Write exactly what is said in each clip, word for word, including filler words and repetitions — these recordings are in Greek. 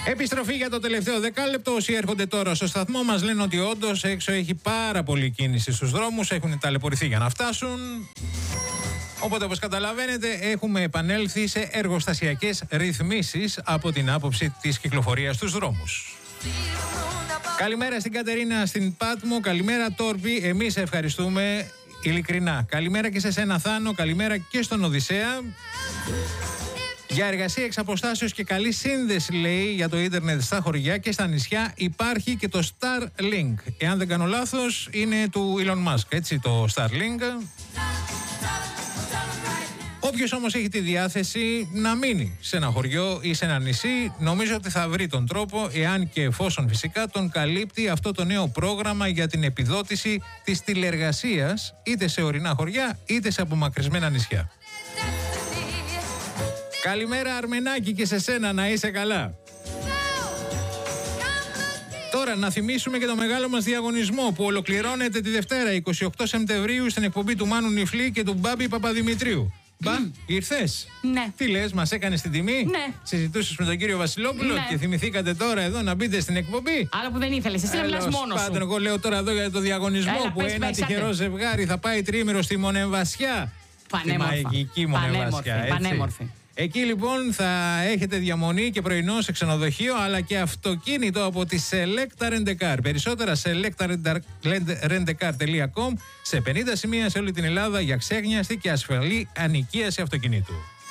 Επιστροφή για το τελευταίο δεκάλεπτο. Όσοι έρχονται τώρα στο σταθμό μας λένε ότι όντως έξω έχει πάρα πολλή κίνηση στους δρόμους. Έχουν ταλαιπωρηθεί για να φτάσουν. Οπότε, όπως καταλαβαίνετε, έχουμε επανέλθει σε εργοστασιακές ρυθμίσεις από την άποψη της κυκλοφορίας στους δρόμους. Καλημέρα στην Κατερίνα στην Πάτμο. Καλημέρα Τόρπη. Εμείς ευχαριστούμε ειλικρινά. Καλημέρα και σε σένα Θάνο. Καλημέρα και στον Οδυσσέα. Για εργασία εξ αποστάσεως και καλή σύνδεση, λέει, για το ίντερνετ στα χωριά και στα νησιά υπάρχει και το Starlink. Εάν δεν κάνω λάθος, είναι του Elon Musk, έτσι, το Starlink. Όποιος όμως έχει τη διάθεση να μείνει σε ένα χωριό ή σε ένα νησί, νομίζω ότι θα βρει τον τρόπο, εάν και εφόσον φυσικά τον καλύπτει αυτό το νέο πρόγραμμα για την επιδότηση της τηλεργασίας, είτε σε ορεινά χωριά είτε σε απομακρυσμένα νησιά. Καλημέρα Αρμενάκη και σε σένα, να είσαι καλά. Τώρα να θυμίσουμε και το μεγάλο μας διαγωνισμό που ολοκληρώνεται τη Δευτέρα εικοστή όγδοη Σεπτεμβρίου στην εκπομπή του Μάνου Νιφλή και του Μπάμπη Παπαδημητρίου. Μπα, mm. ήρθες? Ναι. Τι λες, μας έκανες την τιμή? Ναι. Συζητούσες με τον κύριο Βασιλόπουλο, ναι, και θυμηθήκατε τώρα εδώ να μπείτε στην εκπομπή. Άλλο που δεν ήθελες, εσύ μιλάς μόνος σου. Εγώ λέω τώρα εδώ για το διαγωνισμό. Έλα, που πες, ένα πες, τυχερό ζευγάρι θα πάει τριήμερο στη Μονεμβασιά. Πανέμορφα. Στη μαγική Μονεμβασιά. Πανέμορφη. Εκεί λοιπόν θα έχετε διαμονή και πρωινό σε ξενοδοχείο, αλλά και αυτοκίνητο από τη Selecta Rent-A-Car. Περισσότερα selecta rent a car τελεία com, σε πενήντα σημεία σε όλη την Ελλάδα για ξέγνιαστη και ασφαλή ανοικίαση αυτοκινήτου.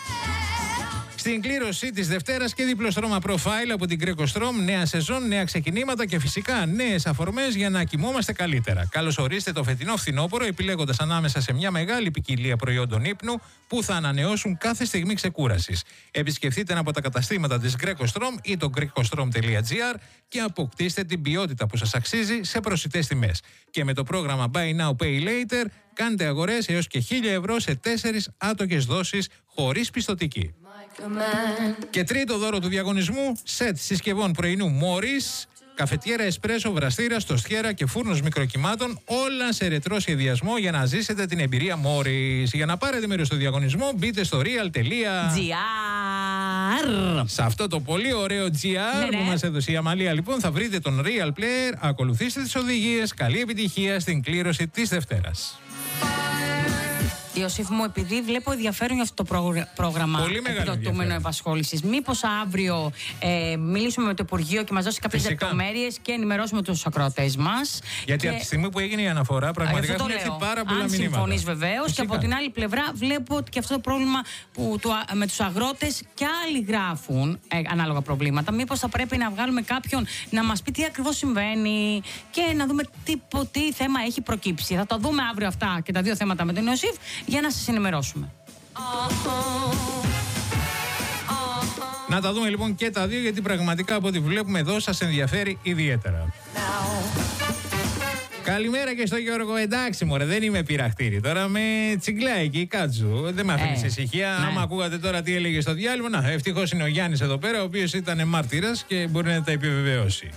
Στην κλήρωση της Δευτέρας και δίπλο στρώμα Profile από την Greco-Strom, νέα σεζόν, νέα ξεκινήματα και φυσικά νέες αφορμές για να κοιμόμαστε καλύτερα. Καλώς ορίστε το φετινό φθινόπωρο, επιλέγοντας ανάμεσα σε μια μεγάλη ποικιλία προϊόντων ύπνου που θα ανανεώσουν κάθε στιγμή ξεκούρασης. Επισκεφτείτε ένα από τα καταστήματα της Greco-Strom ή το greco-strom τελεία gr και αποκτήστε την ποιότητα που σας αξίζει σε προσιτές τιμές. Και με το πρόγραμμα Buy Now Pay Later κάντε αγορές έως και χίλια ευρώ σε τέσσερις άτοκες δόσεις χωρίς πιστωτική. Και τρίτο δώρο του διαγωνισμού, σετ συσκευών πρωινού Μόρις, καφετιέρα εσπρέσο, βραστήρα, στοστιέρα και φούρνος μικροκυμάτων, όλα σε ρετρό σχεδιασμό για να ζήσετε την εμπειρία Μόρις. Για να πάρετε μέρος στο διαγωνισμό, μπείτε στο real τελεία gr. Σε αυτό το πολύ ωραίο τζι αρ, ναι, ναι, που μας έδωσε η Αμαλία, λοιπόν, θα βρείτε τον Real Player. Ακολουθήστε τις οδηγίες. Καλή επιτυχία στην κλήρωση της Δευτέρας. Ιωσήφ μου, επειδή βλέπω ενδιαφέρον για αυτό το πρόγραμμα επιδοτούμενο επασχόλησης, μήπως αύριο ε, μιλήσουμε με το Υπουργείο και μας δώσει κάποιες λεπτομέρειες και ενημερώσουμε τους ακροατές μας. Γιατί και... από τη στιγμή που έγινε η αναφορά, πραγματικά έχουν έρθει πάρα πολλά αν μηνύματα. Αν συμφωνείς βεβαίως, και από την άλλη πλευρά βλέπω ότι και αυτό το πρόβλημα που, του, με τους αγρότες και άλλοι γράφουν ε, ανάλογα προβλήματα. Μήπως θα πρέπει να βγάλουμε κάποιον να μας πει τι ακριβώς συμβαίνει και να δούμε τι, τι θέμα έχει προκύψει. Θα το δούμε αύριο αυτά και τα δύο θέματα με τον Ιωσήφ, για να σας ενημερώσουμε. Να τα δούμε λοιπόν και τα δύο, γιατί πραγματικά από ό,τι βλέπουμε εδώ σας ενδιαφέρει ιδιαίτερα. Καλημέρα και στο Γιώργο. Εντάξει μωρέ, δεν είμαι πειραχτήρι. Τώρα με τσιγκλάει εκεί, κάτσου. Δεν με αφήνει ε, ησυχία. Ναι. Άμα ακούγατε τώρα τι έλεγε στο διάλειμμα, να, ευτυχώς είναι ο Γιάννης εδώ πέρα, ο οποίος ήταν μάρτυρας και μπορεί να τα επιβεβαιώσει.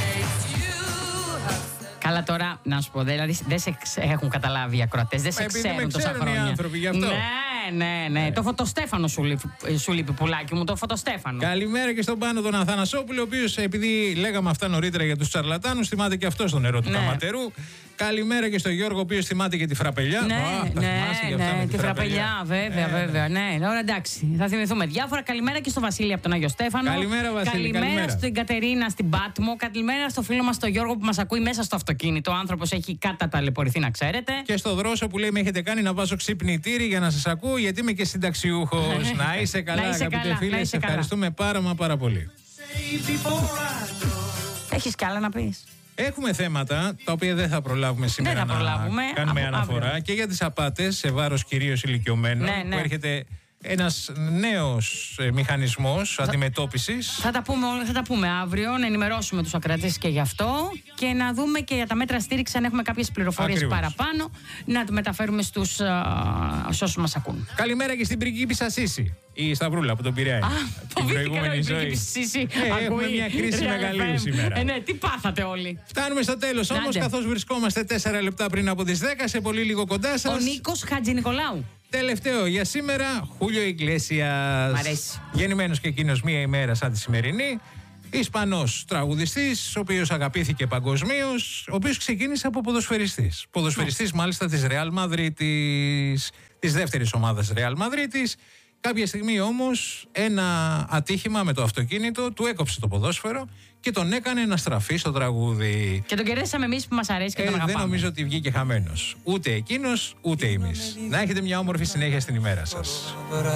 Καλά, τώρα να σου πω, δηλαδή δεν σε έχουν καταλάβει οι ακροατές, δεν σε ξέρουν τόσα χρόνια. Οι άνθρωποι γι' αυτό. Ναι, ναι, ναι. ναι. Το φωτοστέφανο σου λείπει, σου λείπει, πουλάκι μου, το φωτοστέφανο. Καλημέρα και στον Πάνο τον Αθανασόπουλο, ο οποίος, επειδή λέγαμε αυτά νωρίτερα για τους τσαρλατάνους, θυμάται και αυτό στο νερό του ναι. Καματερού. Καλημέρα και στον Γιώργο, ο οποίος θυμάται και τη φραπελιά. Ναι, Α, ναι, ναι, ναι, τη φραπελιά, βέβαια, ε, βέβαια. Ναι, τώρα εντάξει, θα θυμηθούμε διάφορα. Καλημέρα και στο Βασίλη από τον Άγιο Στέφανο. Καλημέρα, Βασίλη. Καλημέρα, καλημέρα στην Κατερίνα στην Πάτμο. Καλημέρα στο φίλο μας τον Γιώργο που μας ακούει μέσα στο αυτοκίνητο. Ο άνθρωπος έχει καταταλαιπωρηθεί, να ξέρετε. Και στο Δρόσο που λέει: με έχετε κάνει να βάζω ξυπνητήρι για να σας ακούω, γιατί είμαι και συνταξιούχος. Να είσαι καλά, αγαπητέ φίλε. Σε ευχαριστούμε πάρα μα πάρα πολύ. Έχεις κι άλλα να πεις? Έχουμε θέματα τα οποία δεν θα προλάβουμε σήμερα δεν θα προλάβουμε. να κάνουμε από, αναφορά αύριο. Και για τις απάτες σε βάρος κυρίως ηλικιωμένων, ναι, ναι. που έρχεται ένας νέος ε, μηχανισμός θα, αντιμετώπισης. Θα τα, πούμε, θα τα πούμε αύριο, να ενημερώσουμε τους ακροατές και γι' αυτό και να δούμε και για τα μέτρα στήριξη, αν έχουμε κάποιες πληροφορίες Ακριβώς. παραπάνω, να το μεταφέρουμε στους όσους μας ακούν. Καλημέρα και στην πριγκίπισσα Σύση, η Σταυρούλα από τον Πειραιά. Α, την προηγούμενη ζωή. Σύση, ε, έχουμε μια κρίση μεγαλύτερη σήμερα. Ε, ναι, τι πάθατε όλοι. Φτάνουμε στο τέλος όμως, καθώς βρισκόμαστε τέσσερα λεπτά πριν από τις δέκα, σε πολύ λίγο κοντά σας. Ο Νίκος Χατζηνικολάου. Τελευταίο για σήμερα, Χούλιο Ιγκλέσιας. Μ' αρέσει. Γεννημένος και εκείνος μία ημέρα σαν τη σημερινή. Ισπανός τραγουδιστής, ο οποίος αγαπήθηκε παγκοσμίως, ο οποίος ξεκίνησε από ποδοσφαιριστής. Ποδοσφαιριστής μάλιστα της Ρεάλ Μαδρίτης, της δεύτερης ομάδας Ρεάλ Μαδρίτης. Κάποια στιγμή όμως ένα ατύχημα με το αυτοκίνητο του έκοψε το ποδόσφαιρο και τον έκανε να στραφεί στο τραγούδι. Και τον κερδίσαμε εμείς που μας αρέσει και ε, τον αγαπάμε. Δεν νομίζω ότι βγήκε χαμένος. Ούτε εκείνος, ούτε εμείς. Να έχετε μια όμορφη συνέχεια στην ημέρα σας.